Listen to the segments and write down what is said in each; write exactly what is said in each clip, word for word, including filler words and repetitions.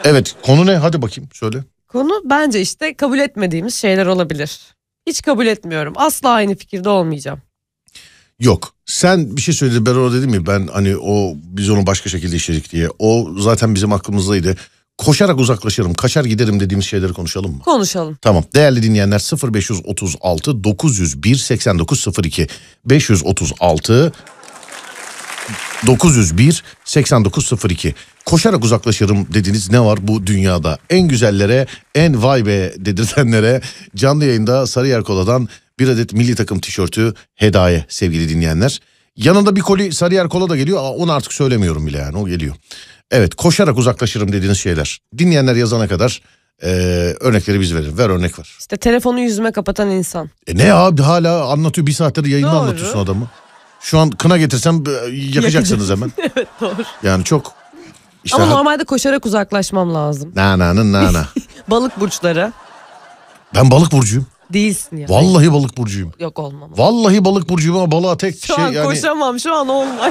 Evet, konu ne? Hadi bakayım söyle. Konu bence işte kabul etmediğimiz şeyler olabilir. Hiç kabul etmiyorum. Asla aynı fikirde olmayacağım. Yok. Sen bir şey söyledin, ben orada dedim mi, ben hani o biz onu başka şekilde işledik diye. O zaten bizim aklımızdaydı. Koşarak uzaklaşırım, kaçar giderim dediğimiz şeyleri konuşalım mı? Konuşalım. Tamam. Değerli dinleyenler, sıfır beş otuz altı dokuz yüz bir seksen dokuz sıfır iki beş yüz otuz altı dokuz yüz bir seksen dokuz sıfır iki. Koşarak uzaklaşırım dediğiniz ne var bu dünyada? En güzellere, en vay be dedirtenlere canlı yayında Sarıyer Kola'dan bir adet milli takım tişörtü hediye sevgili dinleyenler. Yanında bir koli Sarıyer Kola da geliyor. Onu artık söylemiyorum bile, yani o geliyor. Evet, koşarak uzaklaşırım dediğiniz şeyler. Dinleyenler yazana kadar e, örnekleri biz verelim. Ver, örnek var. İşte telefonu yüzüme kapatan insan. E ne abi, hala anlatıyor, bir saattir yayında Doğru. anlatıyorsun adamı. Şu an kına getirsem yakacaksınız hemen. Evet, doğru. Yani çok... İşte Ama ha... normalde koşarak uzaklaşmam lazım. Nana'nın nana. Balık burçları. Ben balık burcuyum. Değilsin ya. Vallahi balık burcuyum. Yok, olmam. Vallahi balık burcuyum ama balığa tek Şu şey an yani... koşamam, şu an olmay.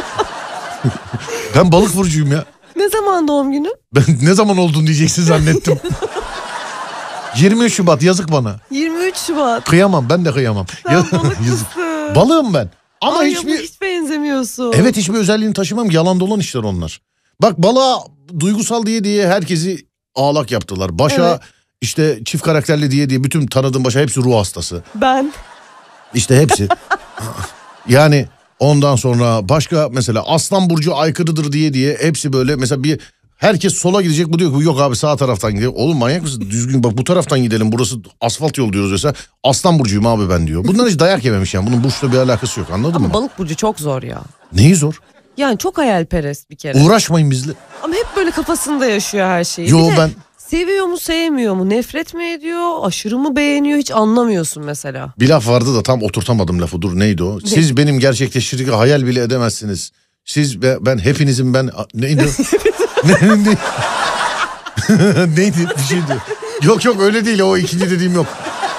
Ben balık burcuyum ya. Ne zaman doğum günü? Ben ne zaman oldun diyeceksin zannettim. yirmi üç Şubat, yazık bana. yirmi üç Şubat. Kıyamam, ben de kıyamam. Sen balıklısın. Balığım ben. Ama Ay, hiçbir... hiç benzemiyorsun. Evet, hiçbir özelliğini taşımam. Yalan dolan işler onlar. Bak, balığa duygusal diye diye herkesi ağlak yaptılar. Başa evet. işte çift karakterli diye diye bütün tanıdığım başa hepsi ruh hastası. Ben. İşte hepsi. Yani ondan sonra başka mesela Aslan Burcu aykırıdır diye diye hepsi böyle mesela bir... Herkes sola gidecek, bu diyor ki yok abi sağ taraftan gidelim. Oğlum manyak mısın? Düzgün bak, bu taraftan gidelim, burası asfalt yol diyoruz mesela. Aslan burcuyum abi ben diyor. Bundan hiç dayak yememiş yani. Bunun burçla bir alakası yok, anladın Ama mı? balık burcu çok zor ya. Neyi zor? Yani çok hayalperest bir kere. Uğraşmayın bizle. Ama hep böyle kafasında yaşıyor her şeyi. Yo ben... Seviyor mu sevmiyor mu, nefret mi ediyor, aşırı mı beğeniyor, hiç anlamıyorsun mesela. Bir laf vardı da tam oturtamadım lafı, dur neydi o? Ne? Siz benim gerçekleştirdiği hayal bile edemezsiniz. Siz ben, ben hepinizin ben... Neydi Ne, ne, neydi bir şeydi. Yok yok öyle değil, o ikinci dediğim yok.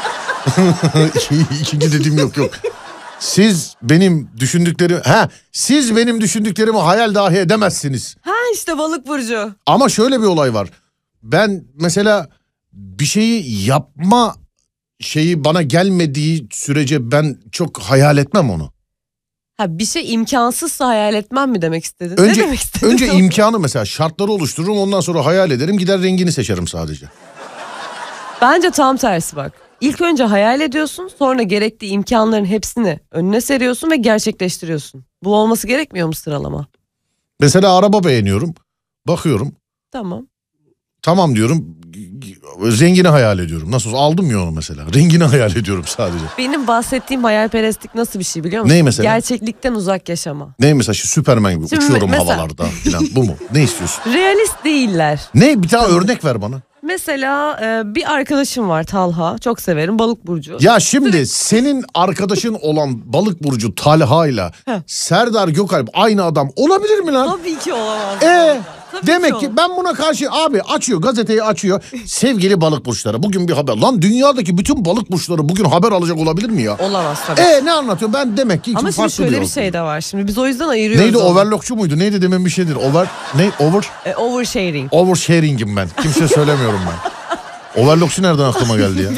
İkinci dediğim yok yok. Siz benim düşündüklerimi... Ha, siz benim düşündüklerimi hayal dahi edemezsiniz. Ha işte balık burcu. Ama şöyle bir olay var. Ben mesela bir şeyi yapma şeyi bana gelmediği sürece ben çok hayal etmem onu. Ha, bir şey imkansızsa hayal etmem mi demek istedin? Önce, ne demek istedin? Önce imkanı, mesela şartları oluştururum, ondan sonra hayal ederim, gider rengini seçerim sadece. Bence tam tersi bak. İlk önce hayal ediyorsun, sonra gerekli imkanların hepsini önüne seriyorsun ve gerçekleştiriyorsun. Bu olması gerekmiyor mu sıralama? Mesela araba beğeniyorum, bakıyorum. Tamam. Tamam diyorum, rengini hayal ediyorum. Nasıl olsa aldım ya onu mesela. Rengini hayal ediyorum sadece. Benim bahsettiğim hayalperestlik nasıl bir şey biliyor musun? Ney mesela? Gerçeklikten uzak yaşama. Ney mesela, şu Süperman gibi Şimdi uçuyorum mesela... havalarda falan, bu mu? Ne istiyorsun? Realist değiller. Ne? Bir tane örnek ver bana. Mesela e, bir arkadaşım var, Talha. Çok severim, balık burcu. Ya şimdi senin arkadaşın olan balık burcu Talha'yla Serdar Gökalp aynı adam olabilir mi lan? Tabii ki olamaz. Ee, Tabii demek ki, ki ben buna karşı abi açıyor, gazeteyi açıyor. Sevgili balık burçları, bugün bir haber. Lan dünyadaki bütün balık burçları bugün haber alacak olabilir mi ya? Olamaz tabii. Ee ne anlatıyor? Ben demek ki ama şimdi şöyle bir şey de var. Şimdi biz o yüzden ayırıyoruz. Neydi, onu. overlockçu muydu? Neydi demin bir şeydir. Over ne? Over? E, oversharing. Oversharing'im ben. Kimse söylemiyorum ben. Overlockçu nereden aklıma geldi ya?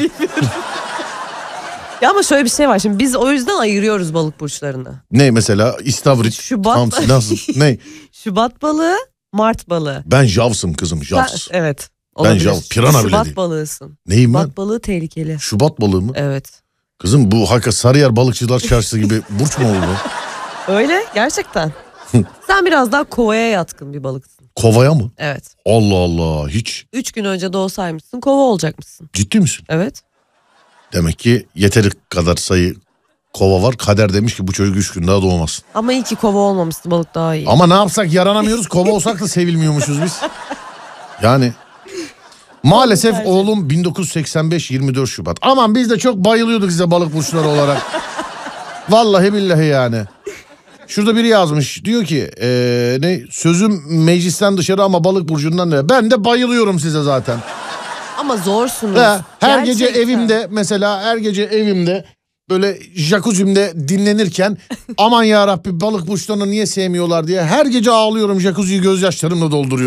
Ya ama şöyle bir şey var. Şimdi biz o yüzden ayırıyoruz balık burçlarını. Ne mesela? İstavrit. Şubat. Hamsi, nasıl? Ne? Şubat balığı, Mart balığı. Ben Javs'ım kızım, Javs. Sen, evet. Ben Jav, pirana bile Şubat değil. balığısın. Neyim ben? Şubat balığı tehlikeli. Şubat balığı mı? Evet. Kızım bu hakikaten Sarıyer Balıkçılar Çarşısı gibi burç mu oldu? Öyle gerçekten. Sen biraz daha kovaya yatkın bir balıksın. Kovaya mı? Evet. Allah Allah, hiç. Üç gün önce doğsaymışsın, kova olacakmışsın. Ciddi misin? Evet. Demek ki yeteri kadar sayı kova var. Kader demiş ki bu çocuk üç gün daha doğmaz. Ama iyi ki kova olmamıştı, balık daha iyi. Ama ne yapsak yaranamıyoruz, kova olsak da sevilmiyormuşuz biz. Yani maalesef oğlum bin dokuz yüz seksen beş yirmi dört Şubat. Aman biz de çok bayılıyorduk size balık burçları olarak. Vallahi billahi yani. Şurada biri yazmış, diyor ki ee, ne sözüm meclisten dışarı ama balık burcundan ne? Ben de bayılıyorum size zaten. Ama zorsunuz. Ve her gerçekten. gece evimde mesela her gece evimde böyle jacuzzi'mde dinlenirken aman yarabbi balık burçlarını niye sevmiyorlar diye her gece ağlıyorum, jacuzziyi gözyaşlarımla dolduruyorum.